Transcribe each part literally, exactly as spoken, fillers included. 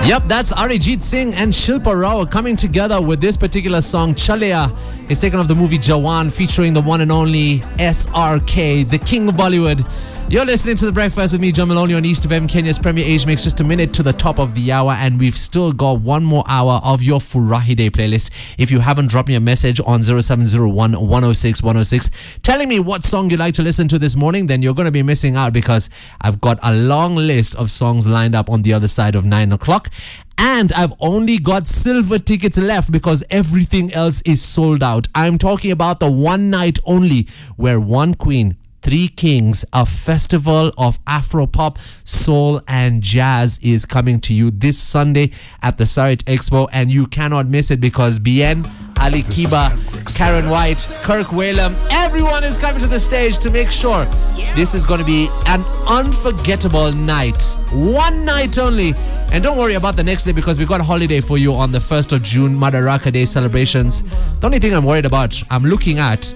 Yep, that's Arijit Singh and Shilpa Rao coming together with this particular song. Chalaya is taken off the movie Jawan, featuring the one and only S R K, the king of Bollywood. You're listening to The Breakfast with me, John Maloney, on East F M, Kenya's premier age mix. Just a minute to the top of the hour, and we've still got one more hour of your Furahi Day playlist. If you haven't, dropped me a message on zero seven zero one, one oh six, one oh six telling me what song you'd like to listen to this morning, then you're going to be missing out, because I've got a long list of songs lined up on the other side of nine o'clock. And I've only got silver tickets left because everything else is sold out. I'm talking about the one night only, where one queen, Three Kings, a festival of Afro-pop, soul and jazz, is coming to you this Sunday at the Sarit Expo, and you cannot miss it because Bien, Ali Kiba, Karen White, Kirk Whalum, everyone is coming to the stage to make sure this is going to be an unforgettable night. One night only. And don't worry about the next day, because we've got a holiday for you on the first of June, Madaraka Day celebrations. The only thing I'm worried about, I'm looking at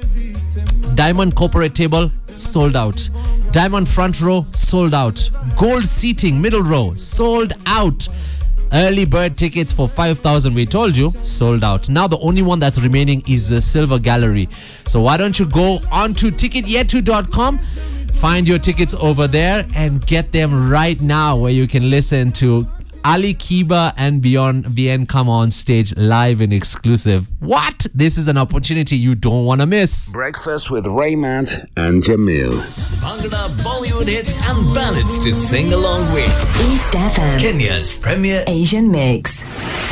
Diamond Corporate Table, sold out. Diamond Front Row, sold out. Gold Seating, Middle Row, sold out. Early bird tickets for five thousand, we told you, sold out. Now the only one that's remaining is the Silver Gallery. So why don't you go on to ticket yetu dot com, find your tickets over there and get them right now, where you can listen to Ali Kiba and Beyond Bien come on stage live and exclusive. What? This is an opportunity you don't want to miss. Breakfast with Raymond and Jamil. Bangla Bollywood hits and ballads to sing along with. East F M, Kenya's premier Asian mix.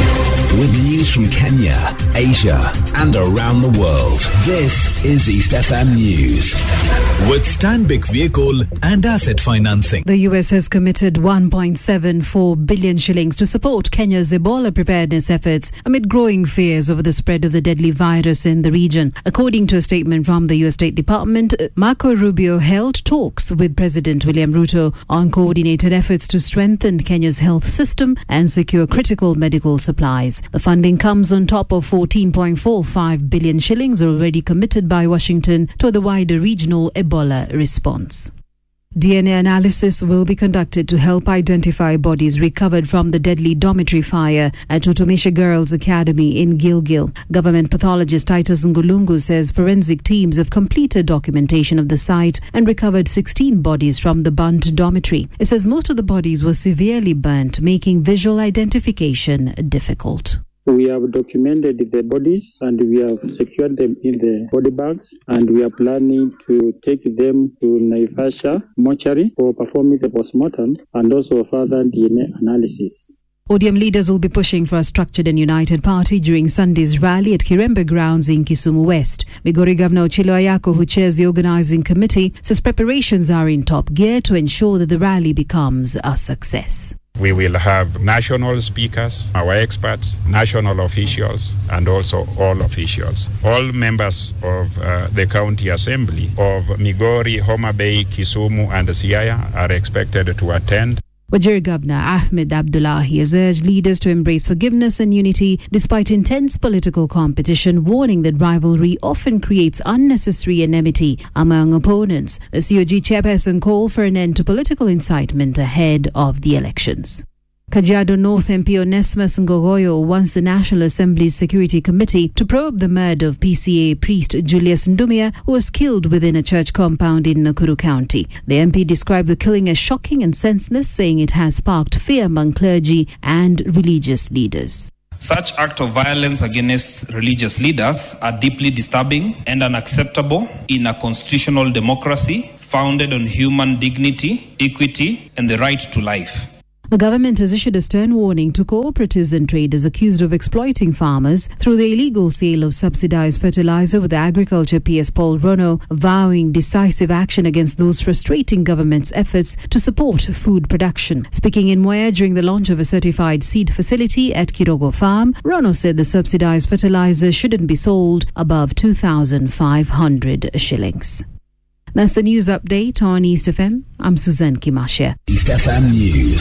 With news from Kenya, Asia, and around the world, this is East F M News. With Stanbic Vehicle and Asset Financing. The U S has committed one point seven four billion shillings to support Kenya's Ebola preparedness efforts amid growing fears over the spread of the deadly virus in the region. According to a statement from the U S State Department, Marco Rubio held talks with President William Ruto on coordinated efforts to strengthen Kenya's health system and secure critical medical supplies. The funding comes on top of fourteen point four five billion shillings already committed by Washington to the wider regional Ebola response. D N A analysis will be conducted to help identify bodies recovered from the deadly dormitory fire at Utumisha Girls Academy in Gilgil. Government pathologist Titus Ngulungu says forensic teams have completed documentation of the site and recovered sixteen bodies from the burnt dormitory. It says most of the bodies were severely burnt, making visual identification difficult. We have documented the bodies and we have secured them in the body bags, and we are planning to take them to Naivasha mortuary for performing the postmortem and also further D N A analysis. O D M leaders will be pushing for a structured and united party during Sunday's rally at Kirembe Grounds in Kisumu West. Migori Governor Ochilo Ayako, who chairs the organising committee, says preparations are in top gear to ensure that the rally becomes a success. We will have national speakers, our experts, national officials, and also all officials. All members of uh, the county assembly of Migori, Homa Bay, Kisumu, and Siaya are expected to attend. Wajir Governor Ahmed Abdullahi has urged leaders to embrace forgiveness and unity despite intense political competition, warning that rivalry often creates unnecessary enmity among opponents. The C O G chairperson called for an end to political incitement ahead of the elections. Kajiado North M P Onesmus Ngogoyo wants the National Assembly's Security Committee to probe the murder of P C A priest Julius Ndumia, who was killed within a church compound in Nakuru County. The M P described the killing as shocking and senseless, saying it has sparked fear among clergy and religious leaders. Such acts of violence against religious leaders are deeply disturbing and unacceptable in a constitutional democracy founded on human dignity, equity, and the right to life. The government has issued a stern warning to cooperatives and traders accused of exploiting farmers through the illegal sale of subsidized fertilizer, with Agriculture P S Paul Rono vowing decisive action against those frustrating government's efforts to support food production. Speaking in Mwea during the launch of a certified seed facility at Kirogo Farm, Rono said the subsidized fertilizer shouldn't be sold above two thousand five hundred shillings. That's the news update on East F M. I'm Suzanne Kimashe. East F M News.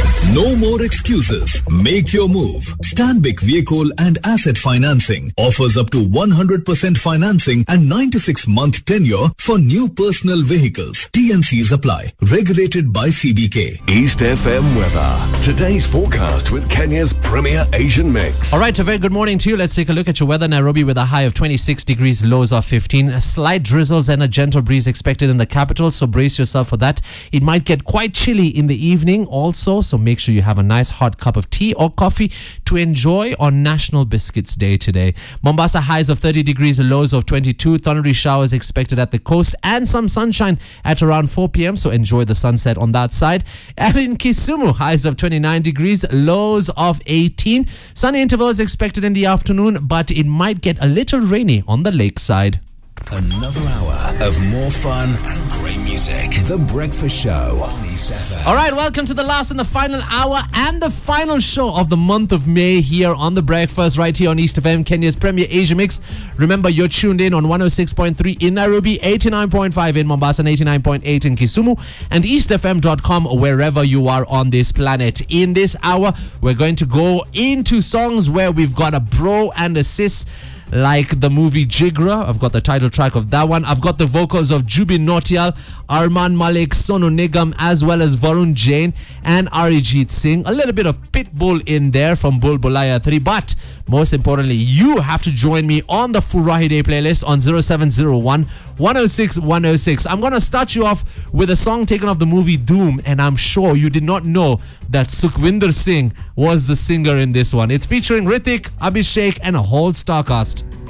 No more excuses. Make your move. Stanbic Vehicle and Asset Financing offers up to one hundred percent financing and ninety-six month tenure for new personal vehicles. T N Cs apply. Regulated by C B K. East F M weather. Today's forecast with Kenya's premier Asian mix. All right, a very good morning to you. Let's take a look at your weather. Nairobi with a high of twenty-six degrees, lows of fifteen. Slight drizzles and a gentle breeze expected in the capital, so brace yourself for that. It might get quite chilly in the evening also, so make sure you have a nice hot cup of tea or coffee to enjoy on National Biscuits Day today. Mombasa highs of thirty degrees, lows of twenty-two. Thundery showers expected at the coast and some sunshine at around four p.m, so enjoy the sunset on that side. And in Kisumu, highs of twenty-nine degrees, lows of eighteen. Sunny intervals expected in the afternoon, but it might get a little rainy on the lakeside. Another hour of more fun and great music. The Breakfast Show on East F M. All right, welcome to the last and the final hour and the final show of the month of May here on The Breakfast, right here on East F M, Kenya's premier Asia mix. Remember, you're tuned in on one oh six point three in Nairobi, eighty-nine point five in Mombasa, and eighty-nine point eight in Kisumu, and east f m dot com wherever you are on this planet. In this hour, we're going to go into songs where we've got a bro and a sis, like the movie Jigra. I've got the title track of that one. I've got the vocals of Jubin Nautiyal, Arman Malik, Sonu Nigam, as well as Varun Jain and Arijit Singh. A little bit of Pitbull in there from Bulbulaya three. But most importantly, you have to join me on the Furahi Day playlist on zero seven zero one, one oh six, one oh six. I'm going to start you off with a song taken off the movie Doom, and I'm sure you did not know that Sukhwinder Singh was the singer in this one. It's featuring Hrithik, Abhishek, and a whole star cast.